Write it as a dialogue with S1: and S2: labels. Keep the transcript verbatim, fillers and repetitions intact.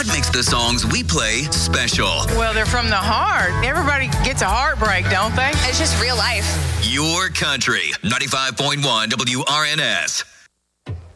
S1: What makes the songs we play special?
S2: Well, they're from the heart. Everybody gets a heartbreak, don't they?
S3: It's just real life.
S1: Your country. ninety-five point one W R N S.